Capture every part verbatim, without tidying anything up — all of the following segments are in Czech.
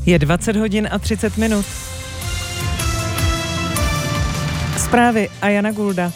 Je dvacet hodin a třicet minut. Zprávy a Jana Gulda.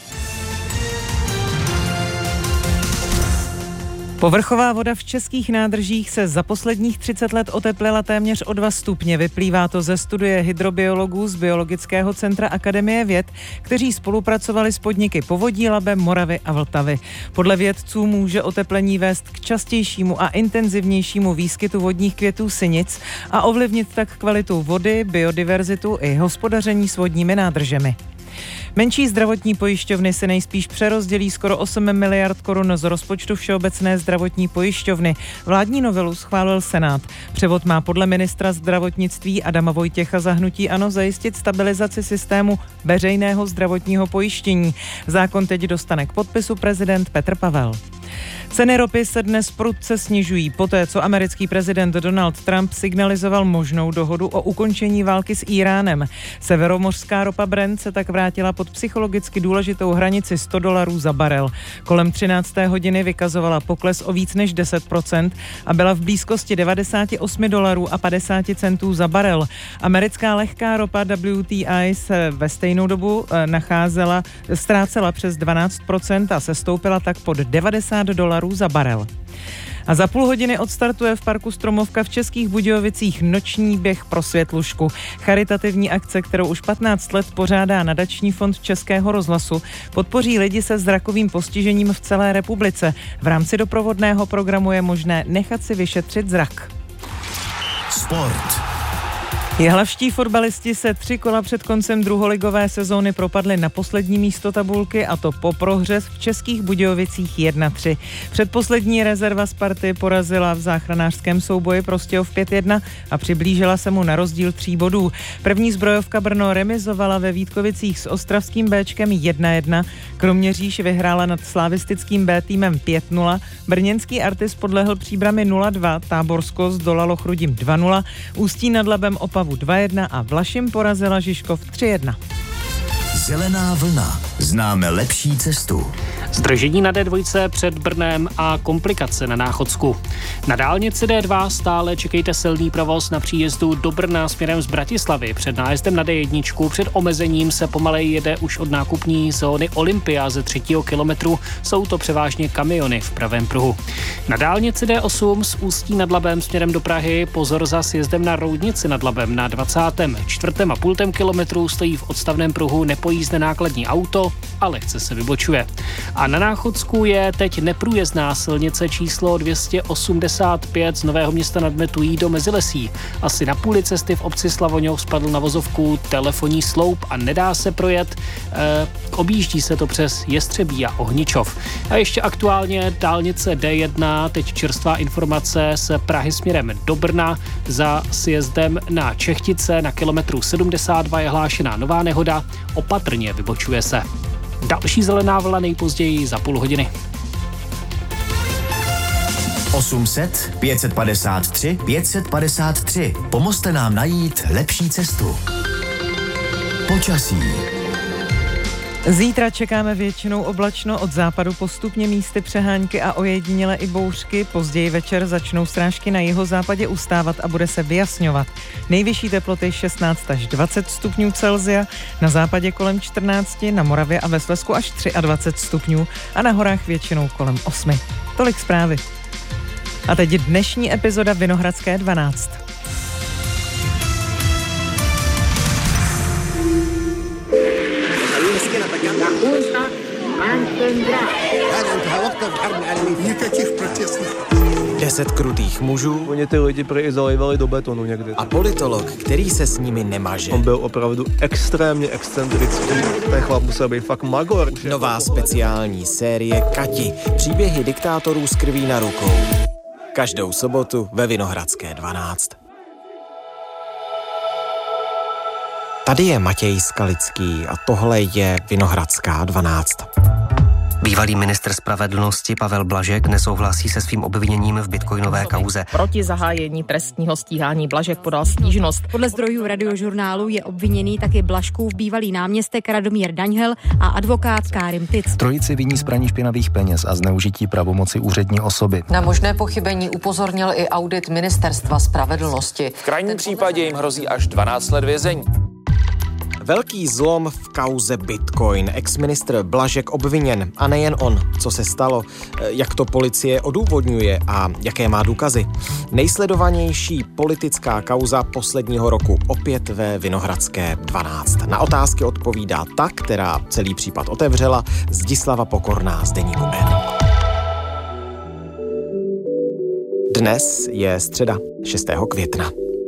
Povrchová voda v českých nádržích se za posledních třicet let oteplila téměř o dva stupně. Vyplývá to ze studie hydrobiologů z Biologického centra Akademie věd, kteří spolupracovali s podniky Povodí Labe, Moravy a Vltavy. Podle vědců může oteplení vést k častějšímu a intenzivnějšímu výskytu vodních květů sinic a ovlivnit tak kvalitu vody, biodiverzitu i hospodaření s vodními nádržemi. Menší zdravotní pojišťovny se nejspíš přerozdělí skoro osm miliard korun z rozpočtu Všeobecné zdravotní pojišťovny. Vládní novelu schválil Senát. Převod má podle ministra zdravotnictví Adama Vojtěcha za hnutí ANO zajistit stabilizaci systému veřejného zdravotního pojištění. Zákon teď dostane k podpisu prezident Petr Pavel. Ceny ropy se dnes prudce snižují poté, co americký prezident Donald Trump signalizoval možnou dohodu o ukončení války s Íránem. Severomořská ropa Brent se tak vrátila pod psychologicky důležitou hranici sto dolarů za barel. Kolem třinácté hodiny vykazovala pokles o víc než deset procent a byla v blízkosti devadesát osm dolarů a padesát centů za barel. Americká lehká ropa W T I se ve stejnou dobu nacházela, ztrácela přes dvanáct procent a sestoupila tak pod devadesát dolarů za barel. A za půl hodiny odstartuje v parku Stromovka v Českých Budějovicích noční běh pro Světlušku. Charitativní akce, kterou už patnáct let pořádá Nadační fond Českého rozhlasu, podpoří lidi se zrakovým postižením v celé republice. V rámci doprovodného programu je možné nechat si vyšetřit zrak. Sport. Jihlavští fotbalisti se tři kola před koncem druholigové sezóny propadli na poslední místo tabulky, a to po prohře v Českých Budějovicích jedna tři. Předposlední rezerva Sparty porazila v záchranářském souboji Prostějov pět jedna a přiblížila se mu na rozdíl tří bodů. První zbrojovka Brno remizovala ve Vítkovicích s ostravským Béčkem jedna jedna. Kroměříž vyhrála nad slavistickým B týmem pět nula. Brněnský Artis podlehl Příbrami nula dva, Táborsko zdolalo Chrudim dva nula, Ústí nad Labem Opavu dva jedna a Vlašim porazila Žižkov tři jedna. Zelená vlna. Známe lepší cestu. Zdržení na D dva před Brnem a komplikace na Náchodsku. Na dálnici D dva stále čekejte silný provoz na příjezdu do Brna směrem z Bratislavy. Před nájezdem na D jedna před omezením se pomalej jede už od nákupní zóny Olympia ze třetího kilometru. Jsou to převážně kamiony v pravém pruhu. Na dálnici D osm z Ústí nad Labem směrem do Prahy pozor za sjezdem na Roudnici nad Labem. Na dvacátém čtvrtém a půl kilometru stojí v odstavném pruhu nepojízdné nákladní auto a lehce se vybočuje. A na Náchodsku je teď neprůjezdná silnice číslo dvě stě osmdesát pět z Nového Města nad Metují do Mezilesí. Asi na půli cesty v obci Slavoňov spadl na vozovku telefonní sloup a nedá se projet. E, objíždí se to přes Jestřebí a Ohničov. A ještě aktuálně dálnice D jedna, teď čerstvá informace z Prahy směrem do Brna. Za sjezdem na Čechtice na kilometru sedmdesát dva je hlášená nová nehoda. Opatrně vybočuje se. Další zelená vlna nejpozději za půl hodiny. osm set, pět set padesát tři, pět set padesát tři. Pomozte nám najít lepší cestu. Počasí. Zítra čekáme většinou oblačno, od západu postupně místy přehánky a ojediněle i bouřky. Později večer začnou srážky na jihozápadě ustávat a bude se vyjasňovat. Nejvyšší teploty šestnáct až dvacet stupňů Celsia, na západě kolem čtrnáct, na Moravě a ve Slezsku až dvacet tři stupňů a na horách většinou kolem osm. Tolik zprávy. A teď dnešní epizoda Vinohradské dvanáct. Deset krutých mužů. Oni ty lidi prý zalivali do betonu někdy. A politolog, který se s nimi nemaže. On byl opravdu extrémně excentrický. Ten chlap musel být fakt magor. Nová speciální série Kati. Příběhy diktátorů s krví na rukou. Každou sobotu ve Vinohradské dvanáct. Tady je Matěj Skalický a tohle je Vinohradská dvanáct. Bývalý ministr spravedlnosti Pavel Blažek nesouhlasí se svým obviněním v bitcoinové kauze. Proti zahájení trestního stíhání Blažek podal stížnost. Podle zdrojů Radiožurnálu je obviněný taky Blažkův bývalý náměstek Radomír Daňhel a advokát Kárim Tic. Trojici viní z praní špinavých peněz a zneužití pravomoci úřední osoby. Na možné pochybení upozornil i audit Ministerstva spravedlnosti. V krajním případě jim hrozí až dvanáct let vězení. Velký zlom v kauze Bitcoin. Ex-ministr Blažek obviněn. A nejen on. Co se stalo? Jak to policie odůvodňuje a jaké má důkazy? Nejsledovanější politická kauza posledního roku. Opět ve Vinohradské dvanáct. Na otázky odpovídá ta, která celý případ otevřela, Zdislava Pokorná z deníku N. Dnes je středa, šestého května.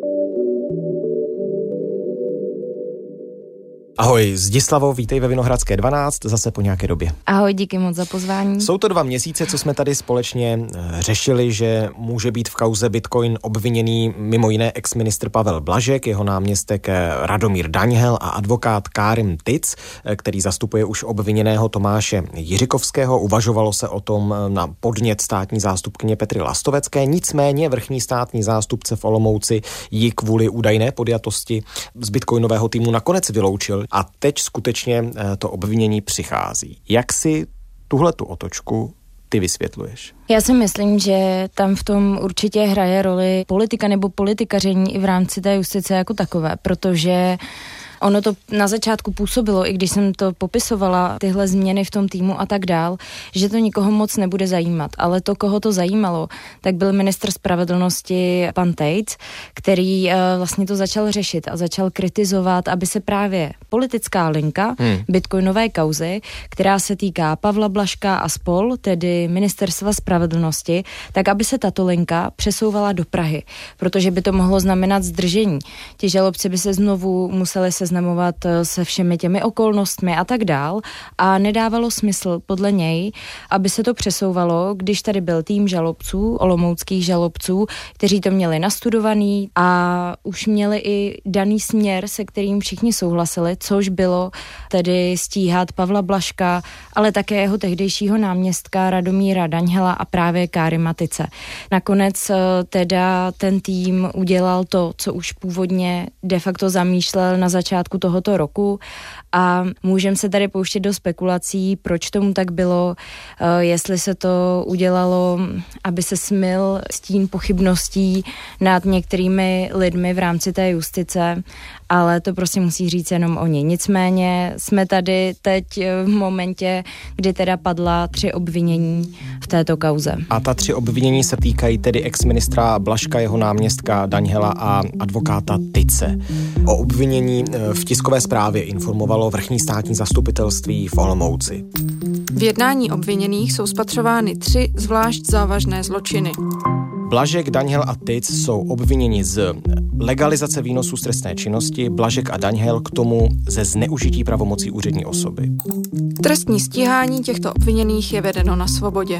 Ahoj, Zdislavo, vítej ve Vinohradské dvanáct, zase po nějaké době. Ahoj, díky moc za pozvání. Jsou to dva měsíce, co jsme tady společně řešili, že může být v kauze Bitcoin obviněný mimo jiné ex-ministr Pavel Blažek, jeho náměstek Radomír Daňhel a advokát Kárim Tic, který zastupuje už obviněného Tomáše Jiřikovského. Uvažovalo se o tom na podnět státní zástupkyně Petry Lastovecké, nicméně vrchní státní zástupce v Olomouci ji kvůli údajné podjatosti z bitcoinového týmu nakonec vyloučil. A teď skutečně to obvinění přichází. Jak si tuhletu otočku ty vysvětluješ? Já si myslím, že tam v tom určitě hraje roli politika nebo politikaření i v rámci té justice jako takové, protože ono to na začátku působilo, i když jsem to popisovala, tyhle změny v tom týmu a tak dál, že to nikoho moc nebude zajímat. Ale to, koho to zajímalo, tak byl ministr spravedlnosti pan Tejc, který uh, vlastně to začal řešit a začal kritizovat, aby se právě politická linka hmm. bitcoinové kauzy, která se týká Pavla Blažka a spol, tedy ministerstva spravedlnosti, tak aby se tato linka přesouvala do Prahy, protože by to mohlo znamenat zdržení. Ti žalobci by se znovu museli se seznamovat se všemi těmi okolnostmi a tak dál a nedávalo smysl podle něj, aby se to přesouvalo, když tady byl tým žalobců, olomouckých žalobců, kteří to měli nastudovaný a už měli i daný směr, se kterým všichni souhlasili, což bylo tedy stíhat Pavla Blažka, ale také jeho tehdejšího náměstka Radomíra Daňhela a právě Kárima Tice. Nakonec teda ten tým udělal to, co už původně de facto zamýšlel na začátku tohoto roku a můžeme se tady pouštět do spekulací, proč tomu tak bylo, jestli se to udělalo, aby se smyl stín pochybností nad některými lidmi v rámci té justice, ale to prostě musí říct jenom oni. Nicméně jsme tady teď v momentě, kdy teda padla tři obvinění v této kauze. A ta tři obvinění se týkají tedy ex-ministra Blažka, jeho náměstka Daňhela a advokáta Tice. O obvinění v tiskové zprávě informovalo vrchní státní zastupitelství v Olomouci. V jednání obviněných jsou spatřovány tři zvlášť závažné zločiny. Blažek, Daňhel a Tic jsou obviněni z legalizace výnosů z trestné činnosti, Blažek a Daňhel k tomu ze zneužití pravomocí úřední osoby. Trestní stíhání těchto obviněných je vedeno na svobodě.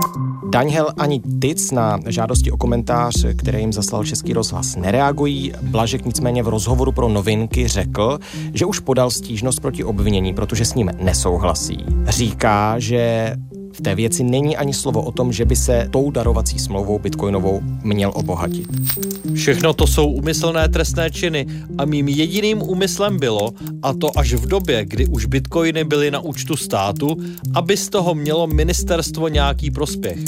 Daňhel ani Tic na žádosti o komentář, které jim zaslal Český rozhlas, nereagují. Blažek nicméně v rozhovoru pro Novinky řekl, že už podal stížnost proti obvinění, protože s ním nesouhlasí. Říká, že v té věci není ani slovo o tom, že by se tou darovací smlouvou bitcoinovou měl obohatit. Všechno to jsou úmyslné trestné činy a mým jediným úmyslem bylo, a to až v době, kdy už bitcoiny byly na účtu státu, aby z toho mělo ministerstvo nějaký prospěch.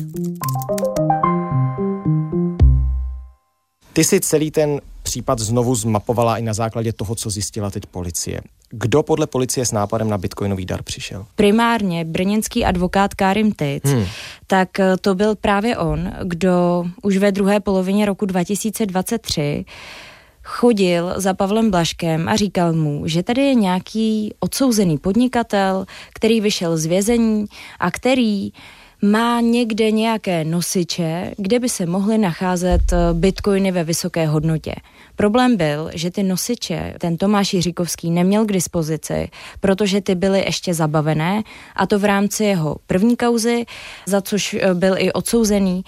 Ty si celý ten případ znovu zmapovala i na základě toho, co zjistila teď policie. Kdo podle policie s nápadem na bitcoinový dar přišel? Primárně brněnský advokát Kárim Tic, hmm. tak to byl právě on, kdo už ve druhé polovině roku dva tisíce dvacet tři chodil za Pavlem Blažkem a říkal mu, že tady je nějaký odsouzený podnikatel, který vyšel z vězení a který má někde nějaké nosiče, kde by se mohly nacházet bitcoiny ve vysoké hodnotě. Problém byl, že ty nosiče ten Tomáš Jiříkovský neměl k dispozici, protože ty byly ještě zabavené, a to v rámci jeho první kauzy, za což byl i odsouzený,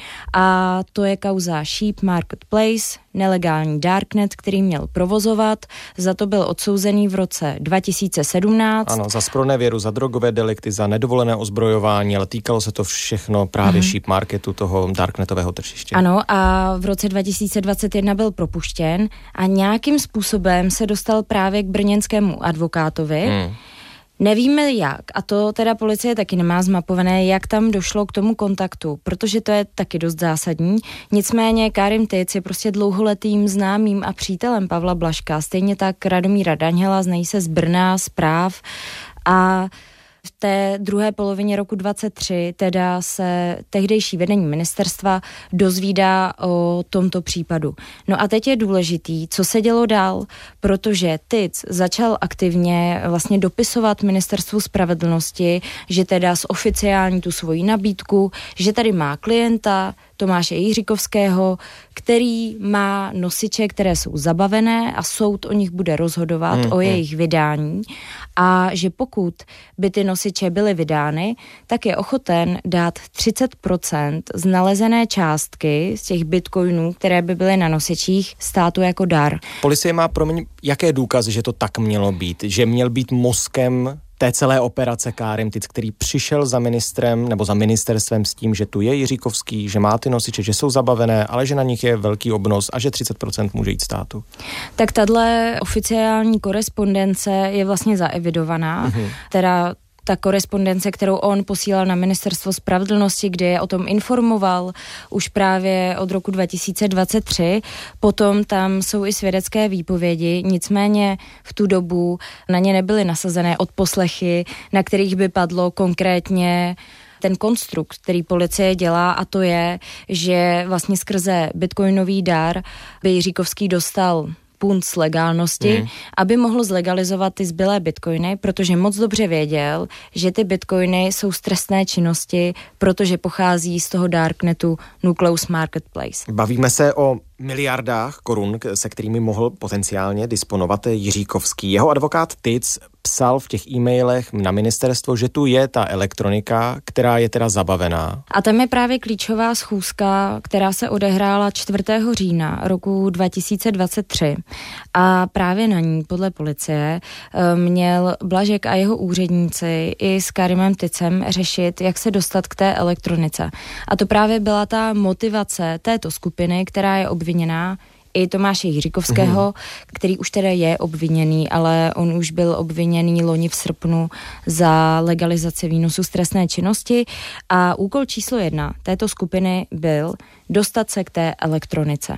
a to je kauza Sheep Marketplace, nelegální darknet, který měl provozovat. Za to byl odsouzený v roce dva tisíce sedmnáct. Ano, za zpronevěru, za drogové delikty, za nedovolené ozbrojování, ale týkalo se to všechno právě mm-hmm. Sheep Marketu, toho darknetového tržiště. Ano, a v roce dva tisíce dvacet jedna byl propuštěn a nějakým způsobem se dostal právě k brněnskému advokátovi. Mm. Nevíme jak, a to teda policie taky nemá zmapované, jak tam došlo k tomu kontaktu, protože to je taky dost zásadní. Nicméně Karim Tic je prostě dlouholetým známým a přítelem Pavla Blažka, stejně tak Radomíra Daňhela, znají se z Brna, z Práv, a v té druhé polovině roku dvacet tři teda se tehdejší vedení ministerstva dozvídá o tomto případu. No a teď je důležitý, co se dělo dál, protože Tic začal aktivně vlastně dopisovat ministerstvu spravedlnosti, že teda zoficiální tu svoji nabídku, že tady má klienta Tomáše Jiříkovského, který má nosiče, které jsou zabavené a soud o nich bude rozhodovat, hmm, o jejich vydání, a že pokud by ty nosiče byly vydány, tak je ochoten dát třicet procent z nalezené částky z těch bitcoinů, které by byly na nosičích, státu jako dar. Policie má, promiň, jaké důkazy, že to tak mělo být? Že měl být mozkem té celé operace Karim Tic, který přišel za ministrem nebo za ministerstvem s tím, že tu je Jiříkovský, že má ty nosiče, že jsou zabavené, ale že na nich je velký obnos a že třicet procent může jít státu. Tak tato oficiální korespondence je vlastně zaevidovaná, mm-hmm. teda ta korespondence, kterou on posílal na ministerstvo spravedlnosti, kde je o tom informoval už právě od roku dva tisíce dvacet tři. Potom tam jsou i svědecké výpovědi, nicméně v tu dobu na ně nebyly nasazené odposlechy, na kterých by padlo konkrétně ten konstrukt, který policie dělá, a to je, že vlastně skrze bitcoinový dar by Jiříkovský dostal punc legálnosti, mm. aby mohl zlegalizovat ty zbylé bitcoiny, protože moc dobře věděl, že ty bitcoiny jsou z trestné činnosti, protože pochází z toho darknetu Nucleus Marketplace. Bavíme se o miliardách korun, se kterými mohl potenciálně disponovat Jiříkovský. Jeho advokát Tic psal v těch e-mailech na ministerstvo, že tu je ta elektronika, která je teda zabavená. A tam je právě klíčová schůzka, která se odehrála čtvrtého října roku dva tisíce dvacet tři. A právě na ní, podle policie, měl Blažek a jeho úředníci i s Karimem Ticem řešit, jak se dostat k té elektronice. A to právě byla ta motivace této skupiny, která je obviněná, i Tomáše Jiříkovského, mm. který už teda je obviněný, ale on už byl obviněný loni v srpnu za legalizaci výnosu z trestné činnosti, a úkol číslo jedna této skupiny byl dostat se k té elektronice.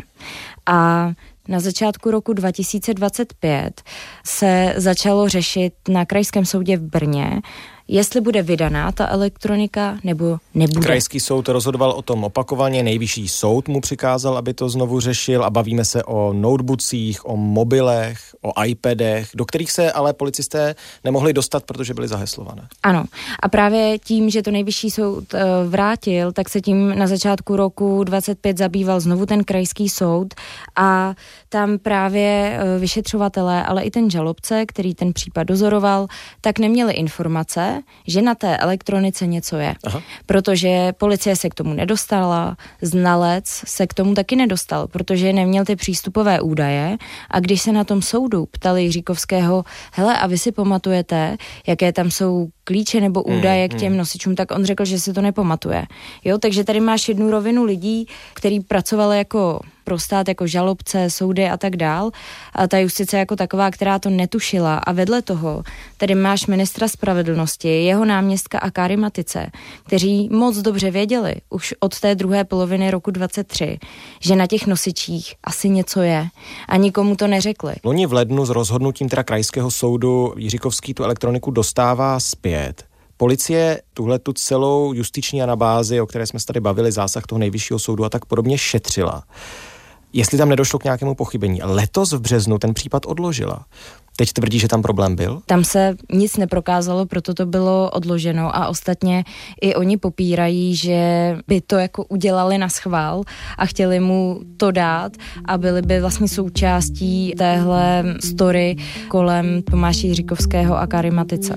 A na začátku roku dva tisíce dvacet pět se začalo řešit na Krajském soudě v Brně, jestli bude vydaná ta elektronika nebo nebude. Krajský soud rozhodoval o tom opakovaně, nejvyšší soud mu přikázal, aby to znovu řešil, a bavíme se o notebookcích, o mobilech, o iPadech, do kterých se ale policisté nemohli dostat, protože byly zaheslované. Ano, a právě tím, že to nejvyšší soud vrátil, tak se tím na začátku roku dvacet pět zabýval znovu ten krajský soud, a tam právě vyšetřovatelé, ale i ten žalobce, který ten případ dozoroval, tak neměli informace, že na té elektronice něco je. Aha. Protože policie se k tomu nedostala, znalec se k tomu taky nedostal, protože neměl ty přístupové údaje, a když se na tom soudu ptali Jiříkovského, hele, a vy si pamatujete, jaké tam jsou klíče nebo údaje mm, k těm nosičům, tak on řekl, že si to nepamatuje. Jo, takže tady máš jednu rovinu lidí, který pracovali jako pro stát, jako žalobce, soudy a tak dál, a ta justice jako taková, která to netušila, a vedle toho tady máš ministra spravedlnosti, jeho náměstka a Karima Tice, kteří moc dobře věděli už od té druhé poloviny roku dvacet tři, že na těch nosičích asi něco je, a nikomu to neřekli. Loni v lednu s rozhodnutím teda krajského soudu Jiříkovský tu elektroniku dostává zpět. Policie tuhle tu celou justiční anabázi, o které jsme se tady bavili, zásah toho nejvyššího soudu a tak podobně, šetřila. jestli tam nedošlo k nějakému pochybení. Letos v březnu ten případ odložila. Teď tvrdí, že tam problém byl? Tam se nic neprokázalo, proto to bylo odloženo a ostatně i oni popírají, že by to jako udělali na schvál a chtěli mu to dát a byli by vlastně součástí téhle story kolem Tomáše Jiříkovského a Karima Tyce.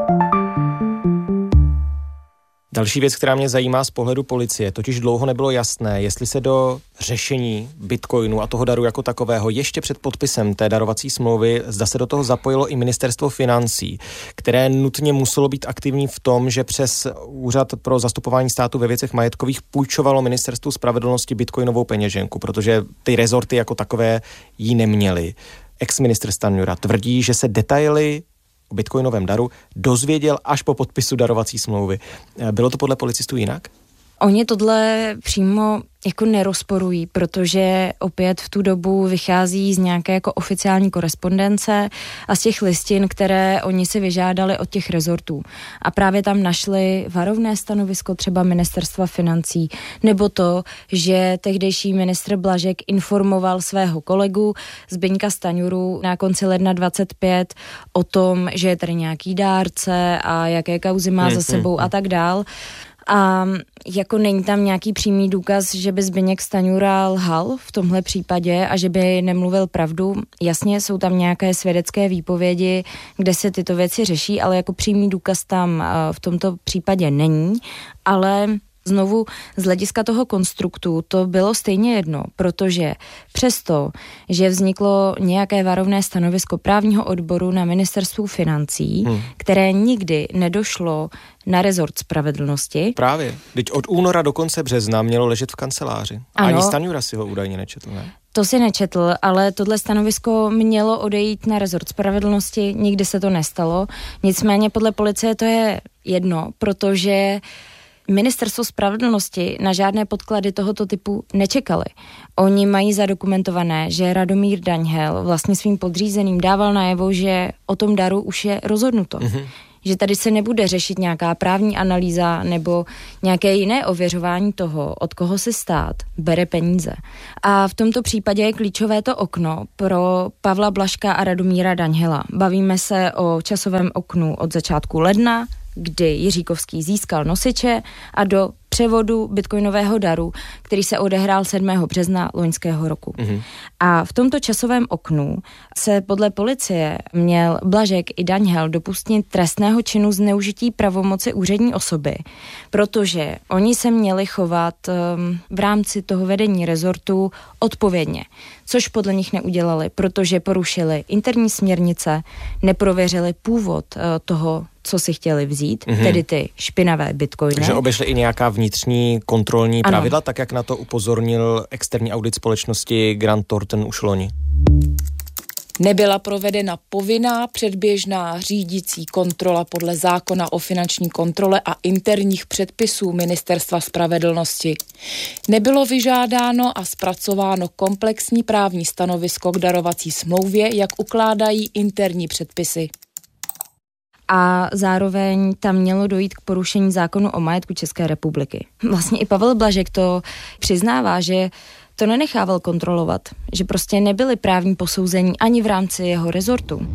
Další věc, která mě zajímá z pohledu policie, totiž dlouho nebylo jasné, jestli se do řešení bitcoinu a toho daru jako takového ještě před podpisem té darovací smlouvy, zda se do toho zapojilo i ministerstvo financí, které nutně muselo být aktivní v tom, že přes Úřad pro zastupování státu ve věcech majetkových půjčovalo ministerstvu spravedlnosti bitcoinovou peněženku, protože ty rezorty jako takové ji neměly. Ex-ministr Stanjura tvrdí, že se detaily o bitcoinovém daru dozvěděl až po podpisu darovací smlouvy. Bylo to podle policistů jinak? Oni tohle přímo jako nerozporují, protože opět v tu dobu vychází z nějaké jako oficiální korespondence a z těch listin, které oni si vyžádali od těch rezortů. A právě tam našli varovné stanovisko třeba ministerstva financí, nebo to, že tehdejší ministr Blažek informoval svého kolegu Zbyňka Stanjuru na konci ledna dvacet pět o tom, že je tady nějaký dárce a jaké kauzy má hmm, za sebou hmm. a tak dál. A jako není tam nějaký přímý důkaz, že by Zbyněk Stanjura lhal v tomhle případě a že by nemluvil pravdu. Jasně, jsou tam nějaké svědecké výpovědi, kde se tyto věci řeší, ale jako přímý důkaz tam v tomto případě není, ale znovu z hlediska toho konstruktu to bylo stejně jedno, protože přesto, že vzniklo nějaké varovné stanovisko právního odboru na ministerstvu financí, hmm. které nikdy nedošlo na rezort spravedlnosti. Právě. Teď od února do konce března mělo ležet v kanceláři. Ano. Ani Stanjura si ho údajně nečetl, ne? To si nečetl, ale tohle stanovisko mělo odejít na rezort spravedlnosti, nikdy se to nestalo. Nicméně podle policie to je jedno, protože Ministerstvo spravedlnosti na žádné podklady tohoto typu nečekali. Oni mají zadokumentované, že Radomír Daňhel vlastně svým podřízeným dával najevo, že o tom daru už je rozhodnuto. Mm-hmm. Že tady se nebude řešit nějaká právní analýza nebo nějaké jiné ověřování toho, od koho se stát bere peníze. A v tomto případě je klíčové to okno pro Pavla Blažka a Radomíra Daňhela. Bavíme se o časovém oknu od začátku ledna, kdy Jiříkovský získal nosiče, a do převodu bitcoinového daru, který se odehrál sedmého března loňského roku. Mm-hmm. A v tomto časovém oknu se podle policie měl Blažek i Daňhel dopustit trestného činu zneužití pravomoci úřední osoby, protože oni se měli chovat um, v rámci toho vedení rezortu odpovědně, což podle nich neudělali, protože porušili interní směrnice, neprověřili původ uh, toho, co si chtěli vzít, mm-hmm. tedy ty špinavé bitcoiny. Takže obešli i nějaká vnitřní kontrolní ano. pravidla, tak jak na to upozornil externí audit společnosti Grant Thornton už loni. Nebyla provedena povinná předběžná řídící kontrola podle zákona o finanční kontrole a interních předpisů Ministerstva spravedlnosti. Nebylo vyžádáno a zpracováno komplexní právní stanovisko k darovací smlouvě, jak ukládají interní předpisy. A zároveň tam mělo dojít k porušení zákonu o majetku České republiky. Vlastně i Pavel Blažek to přiznává, že to nenechával kontrolovat, že prostě nebyly právní posouzení ani v rámci jeho rezortu.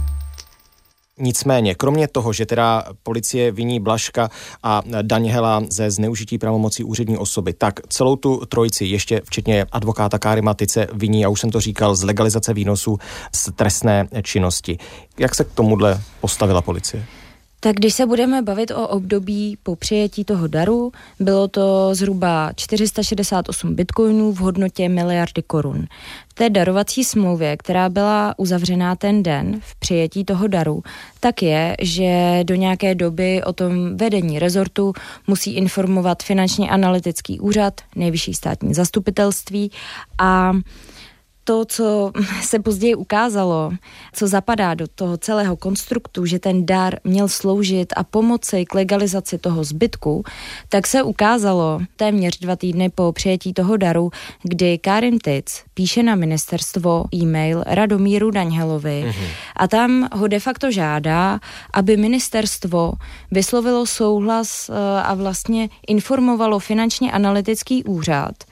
Nicméně, kromě toho, že teda policie viní Blažka a Daňhela ze zneužití pravomocí úřední osoby, tak celou tu trojici, ještě včetně advokáta Karima Tyce, viní, a už jsem to říkal, z legalizace výnosů z trestné činnosti. Jak se k tomuhle postavila policie? Tak když se budeme bavit o období po přijetí toho daru, bylo to zhruba čtyři sta šedesát osm bitcoinů v hodnotě miliardy korun. V té darovací smlouvě, která byla uzavřená ten den v přijetí toho daru, tak je, že do nějaké doby o tom vedení rezortu musí informovat Finančně analytický úřad, Nejvyšší státní zastupitelství a to, co se později ukázalo, co zapadá do toho celého konstruktu, že ten dar měl sloužit a pomoci k legalizaci toho zbytku, tak se ukázalo téměř dva týdny po přijetí toho daru, kdy Karim Tic píše na ministerstvo e-mail Radomíru Daňhelovi mm-hmm. a tam ho de facto žádá, aby ministerstvo vyslovilo souhlas a vlastně informovalo Finančně analytický úřad,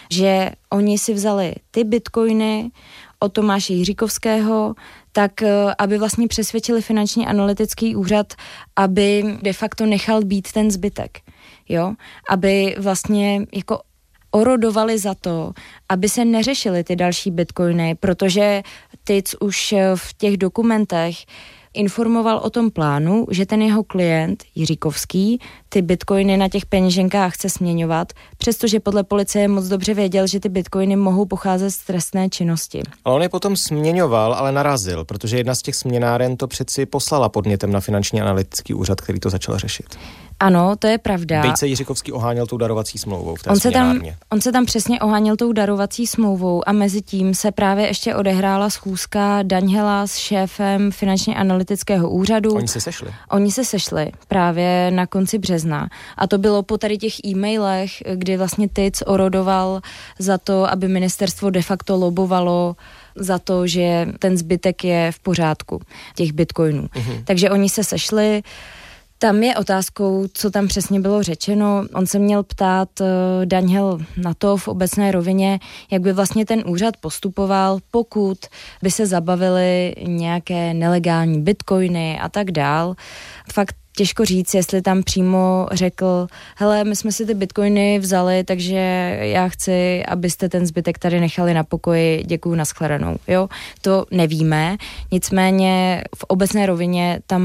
že oni si vzali ty bitcoiny od Tomáše Jiříkovského, tak aby vlastně přesvědčili finanční analytický úřad, aby de facto nechal být ten zbytek. Jo? Aby vlastně jako orodovali za to, aby se neřešily ty další bitcoiny, protože Tic už v těch dokumentech informoval o tom plánu, že ten jeho klient Jiříkovský ty bitcoiny na těch peněženkách chce směňovat, přestože podle policie moc dobře věděl, že ty bitcoiny mohou pocházet z trestné činnosti. Ale on je potom směňoval, ale narazil, protože jedna z těch směnáren to přeci poslala podnětem na finanční analytický úřad, který to začal řešit. Ano, to je pravda. Byť se Jiříkovský oháněl tou darovací smlouvou v té on se, tam, směnárně. on se tam přesně oháněl tou darovací smlouvou a mezi tím se právě ještě odehrála schůzka Daňhela s šéfem finančně analytického úřadu. Oni se sešli. Oni se sešli právě na konci března. A to bylo po tady těch e-mailech, kdy vlastně Tic orodoval za to, aby ministerstvo de facto lobovalo za to, že ten zbytek je v pořádku těch bitcoinů. Mhm. Takže oni se sešli. Tam je otázkou, co tam přesně bylo řečeno. On se měl ptát uh, Daňhel na to v obecné rovině, jak by vlastně ten úřad postupoval, pokud by se zabavily nějaké nelegální bitcoiny a tak dál. Fakt těžko říct, jestli tam přímo řekl, hele, my jsme si ty bitcoiny vzali, takže já chci, abyste ten zbytek tady nechali na pokoji, děkuju, nashledanou. Jo? To nevíme, nicméně v obecné rovině tam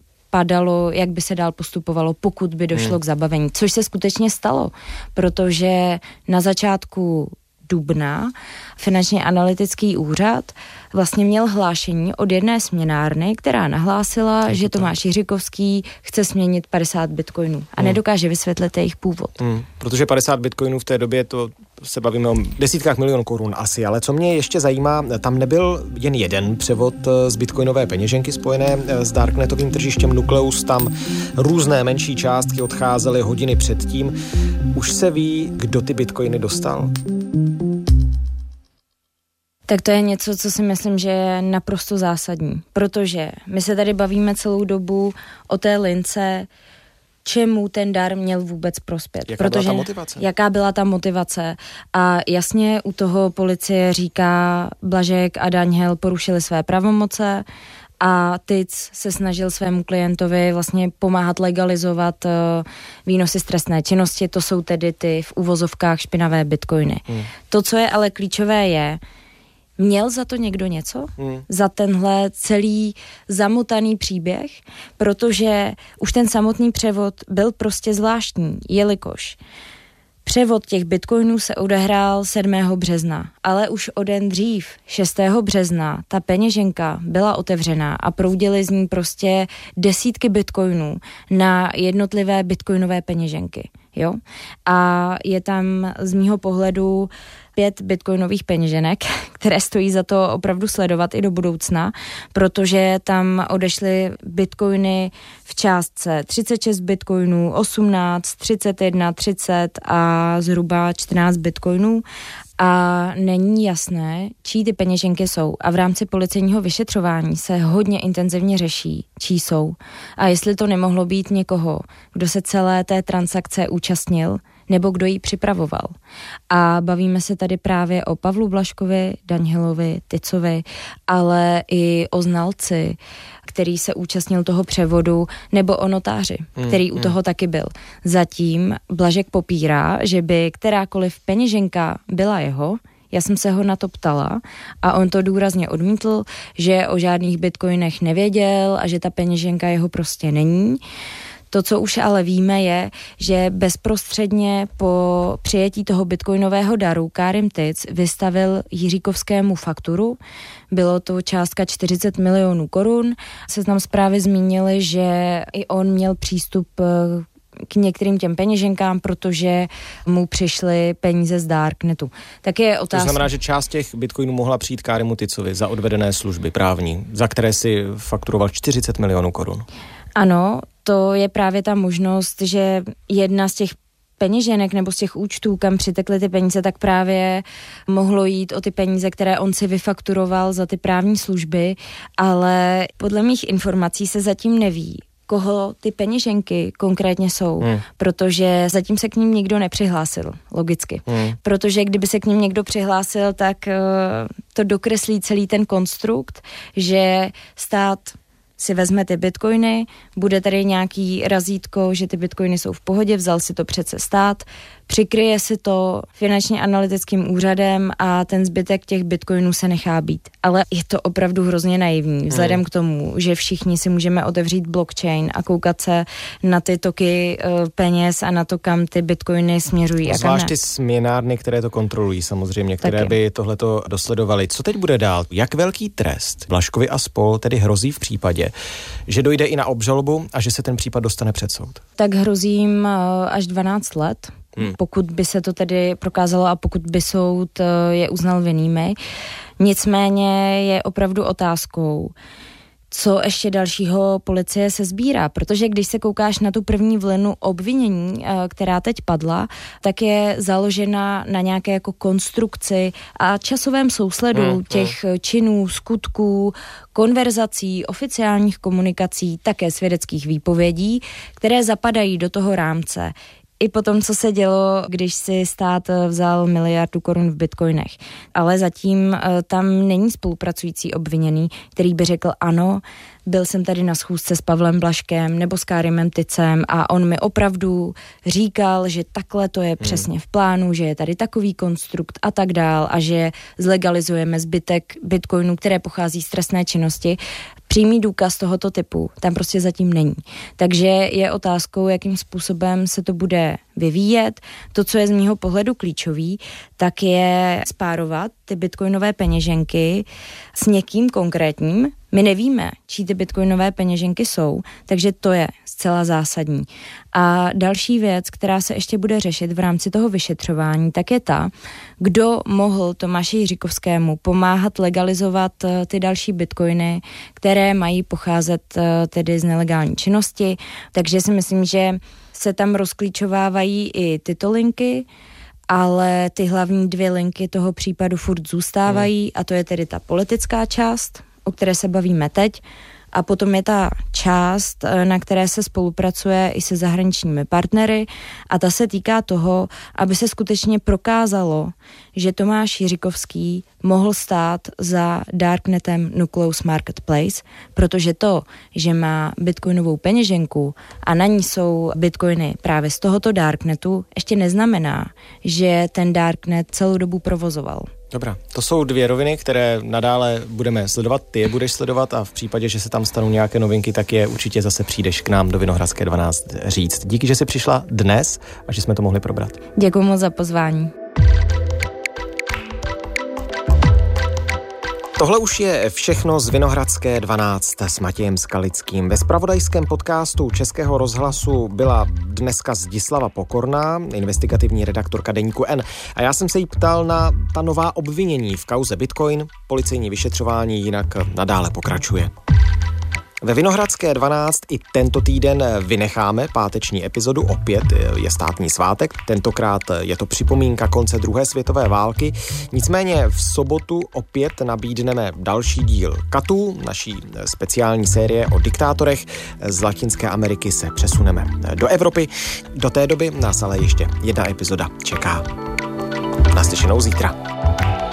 padalo, jak by se dál postupovalo, pokud by došlo hmm. k zabavení. Což se skutečně stalo, protože na začátku dubna finančně analytický úřad vlastně měl hlášení od jedné směnárny, která nahlásila, tak že Tomáš Jiříkovský chce směnit padesát bitcoinů a hmm. nedokáže vysvětlit jejich původ. Hmm. Protože padesát bitcoinů v té době, to se bavíme o desítkách milionů korun asi, ale co mě ještě zajímá, tam nebyl jen jeden převod z bitcoinové peněženky spojené s darknetovým tržištěm Nukleus, tam různé menší částky odcházely hodiny předtím. Už se ví, kdo ty bitcoiny dostal? Tak to je něco, co si myslím, že je naprosto zásadní, protože my se tady bavíme celou dobu o té lince, čemu ten dar měl vůbec prospět. Jaká protože byla ta motivace? Jaká byla ta motivace. A jasně u toho policie říká, Blažek a Daňhel porušili své pravomoce a Tic se snažil svému klientovi vlastně pomáhat legalizovat uh, výnosy z trestné činnosti, to jsou tedy ty v uvozovkách špinavé bitcoiny. Hmm. To, co je ale klíčové je, měl za to někdo něco? Hmm. Za tenhle celý zamotaný příběh? Protože už ten samotný převod byl prostě zvláštní, jelikož převod těch bitcoinů se odehrál sedmého března, ale už o den dřív, šestého března, ta peněženka byla otevřená a proudily z ní prostě desítky bitcoinů na jednotlivé bitcoinové peněženky. Jo? A je tam z mýho pohledu pět bitcoinových peněženek, které stojí za to opravdu sledovat i do budoucna, protože tam odešly bitcoiny v částce třicet šest bitcoinů, osmnáct, třicet jedna, třicet a zhruba čtrnáct bitcoinů a není jasné, čí ty peněženky jsou. A v rámci policejního vyšetřování se hodně intenzivně řeší, čí jsou. A jestli to nemohlo být někoho, kdo se celé té transakce účastnil, nebo kdo ji připravoval. A bavíme se tady právě o Pavlu Blažkovi, Daňhelovi, Ticovi, ale i o znalci, který se účastnil toho převodu, nebo o notáři, který hmm, u toho hmm. taky byl. Zatím Blažek popírá, že by kterákoliv peněženka byla jeho. Já jsem se ho na to ptala a on to důrazně odmítl, že o žádných bitcoinech nevěděl a že ta peněženka jeho prostě není. To, co už ale víme, je, že bezprostředně po přijetí toho bitcoinového daru Karim Tic vystavil Jiříkovskému fakturu. Bylo to částka čtyřicet milionů korun. Seznam zprávy zmínili, že i on měl přístup k některým těm peněženkám, protože mu přišly peníze z Darknetu. Tak je otázka. To znamená, že část těch bitcoinů mohla přijít Karimu Ticovi za odvedené služby právní, za které si fakturoval čtyřicet milionů korun. Ano, to je právě ta možnost, že jedna z těch peněženek nebo z těch účtů, kam přitekly ty peníze, tak právě mohlo jít o ty peníze, které on si vyfakturoval za ty právní služby, ale podle mých informací se zatím neví, koho ty peněženky konkrétně jsou, hmm. protože zatím se k ním nikdo nepřihlásil, logicky. Hmm. Protože kdyby se k ním někdo přihlásil, tak uh, to dokreslí celý ten konstrukt, že stát si vezme ty bitcoiny, bude tady nějaký razítko, že ty bitcoiny jsou v pohodě, vzal si to přece stát, přikryje si to finančně analytickým úřadem a ten zbytek těch bitcoinů se nechá být. Ale je to opravdu hrozně naivní, vzhledem hmm. k tomu, že všichni si můžeme otevřít blockchain a koukat se na ty toky uh, peněz a na to, kam ty bitcoiny směřují. Zvlášť ty směnárny, které to kontrolují samozřejmě, které Taky. by tohleto dosledovaly. Co teď bude dál? Jak velký trest Blažkovi a spol tedy hrozí v případě, že dojde i na obžalobu a že se ten případ dostane před soud? Tak hrozí jim uh, až dvanáct let. Hmm. Pokud by se to tedy prokázalo a pokud by soud je uznal vinnými. Nicméně je opravdu otázkou, co ještě dalšího policie se sbírá, protože když se koukáš na tu první vlnu obvinění, která teď padla, tak je založena na nějaké jako konstrukci a časovém sousledu hmm, těch hmm. činů, skutků, konverzací, oficiálních komunikací, také svědeckých výpovědí, které zapadají do toho rámce. I po tom, co se dělo, když si stát vzal miliardu korun v bitcoinech. Ale zatím tam není spolupracující obviněný, který by řekl ano, byl jsem tady na schůzce s Pavlem Blažkem nebo s Kárimem Tycem a on mi opravdu říkal, že takhle to je přesně v plánu, že je tady takový konstrukt a tak dál a že zlegalizujeme zbytek bitcoinů, které pochází z trestné činnosti. Přímý důkaz tohoto typu tam prostě zatím není. Takže je otázkou, jakým způsobem se to bude vyvíjet. To, co je z mýho pohledu klíčový, tak je spárovat ty bitcoinové peněženky s někým konkrétním. My nevíme, čí ty bitcoinové peněženky jsou, takže to je zcela zásadní. A další věc, která se ještě bude řešit v rámci toho vyšetřování, tak je ta, kdo mohl Tomáši Jiříkovskému pomáhat legalizovat ty další bitcoiny, které mají pocházet tedy z nelegální činnosti. Takže si myslím, že se tam rozklíčovávají i tyto linky, ale ty hlavní dvě linky toho případu furt zůstávají hmm. a to je tedy ta politická část, o které se bavíme teď, a potom je ta část, na které se spolupracuje i se zahraničními partnery a ta se týká toho, aby se skutečně prokázalo, že Tomáš Jiříkovský mohl stát za darknetem Nucleus Marketplace, protože to, že má bitcoinovou peněženku a na ní jsou bitcoiny právě z tohoto darknetu, ještě neznamená, že ten darknet celou dobu provozoval. Dobrá, to jsou dvě roviny, které nadále budeme sledovat, ty je budeš sledovat a v případě, že se tam stanou nějaké novinky, tak je určitě zase přijdeš k nám do Vinohradské dvanáct říct. Díky, že jsi přišla dnes a že jsme to mohli probrat. Děkuji moc za pozvání. Tohle už je všechno z Vinohradské dvanáct s Matějem Skalickým. Ve zpravodajském podcastu Českého rozhlasu byla dneska Zdislava Pokorná, investigativní redaktorka deníku N. A já jsem se jí ptal na ta nová obvinění v kauze Bitcoin. Policejní vyšetřování jinak nadále pokračuje. Ve Vinohradské dvanáct i tento týden vynecháme páteční epizodu, opět je státní svátek, tentokrát je to připomínka konce druhé světové války, nicméně v sobotu opět nabídneme další díl Katů, naší speciální série o diktátorech. Z Latinské Ameriky se přesuneme do Evropy, do té doby nás ale ještě jedna epizoda čeká. Naslyšenou zítra.